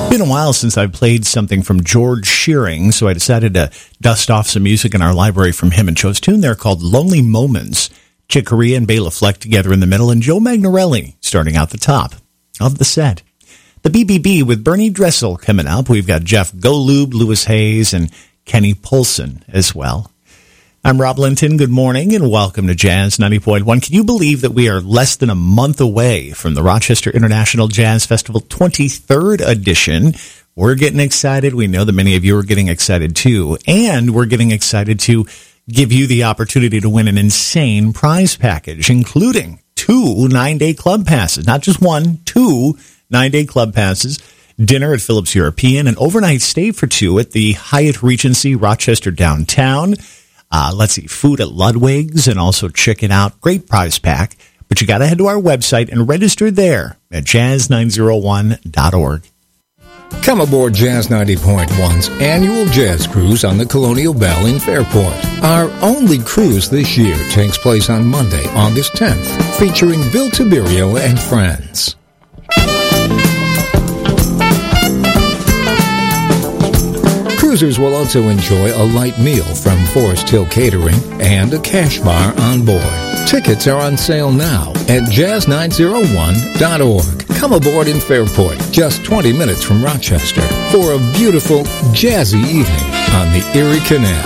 Been a while since I've played something from George Shearing, so I decided to dust off some music in our library from him and chose a tune there called Lonely Moments. Chick Corea and Bela Fleck together in the middle, and Joe Magnarelli starting out the top of the set. The BBB with Bernie Dressel coming up. We've got Jeff Golub, Lewis Hayes, and Kenny Polson as well. I'm Rob Linton. Good morning and welcome to Jazz 90.1. Can you believe that we are less than a month away from the Rochester International Jazz Festival 23rd edition? We're getting excited. We know that many of you are getting excited too. And we're getting excited to give you the opportunity to win an insane prize package, including 2 9-day club passes. Not just 1, 2 9-day club passes. Dinner at Phillips European, an overnight stay for 2 at the Hyatt Regency Rochester downtown. Food at Ludwig's, and also check it out. Great prize pack. But you got to head to our website and register there at jazz901.org. Come aboard Jazz 90.1's annual jazz cruise on the Colonial Belle in Fairport. Our only cruise this year takes place on Monday, August 10th, featuring Bill Tiberio and friends. Cruisers will also enjoy a light meal from Forest Hill Catering and a cash bar on board. Tickets are on sale now at jazz901.org. Come aboard in Fairport, just 20 minutes from Rochester, for a beautiful, jazzy evening on the Erie Canal.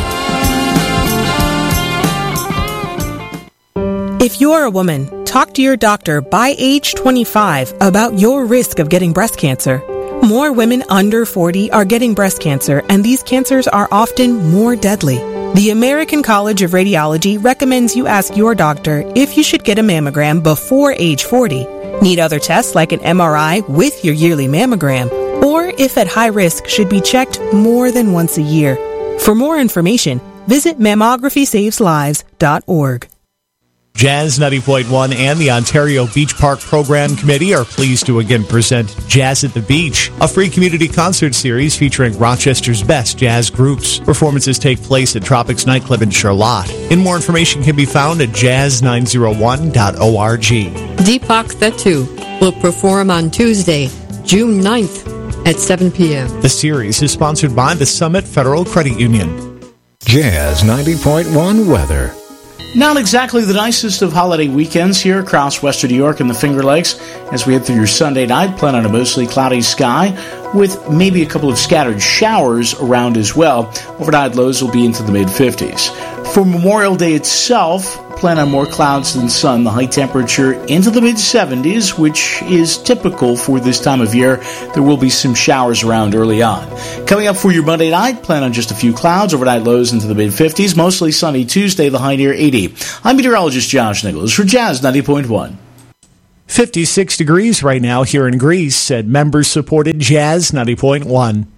If you're a woman, talk to your doctor by age 25 about your risk of getting breast cancer. More women under 40 are getting breast cancer, and these cancers are often more deadly. The American College of Radiology recommends you ask your doctor if you should get a mammogram before age 40, need other tests like an MRI with your yearly mammogram, or if at high risk should be checked more than once a year. For more information, visit mammographysaveslives.org. Jazz 90.1 and the Ontario Beach Park Program Committee are pleased to again present Jazz at the Beach, a free community concert series featuring Rochester's best jazz groups. Performances take place at Tropics Nightclub in Charlotte. And more information can be found at jazz901.org. Deepak Thettu will perform on Tuesday, June 9th at 7 p.m. The series is sponsored by the Summit Federal Credit Union. Jazz 90.1 weather. Not exactly the nicest of holiday weekends here across western New York and the Finger Lakes. As we head through your Sunday night, plan on a mostly cloudy sky with maybe a couple of scattered showers around as well. Overnight lows will be into the mid-50s. For Memorial Day itself, plan on more clouds than sun. The high temperature into the mid-70s, which is typical for this time of year. There will be some showers around early on. Coming up for your Monday night, plan on just a few clouds. Overnight lows into the mid-50s. Mostly sunny Tuesday, the high near 80. I'm meteorologist Josh Nichols for Jazz 90.1. 56 degrees right now here in Greece at members-supported Jazz 90.1.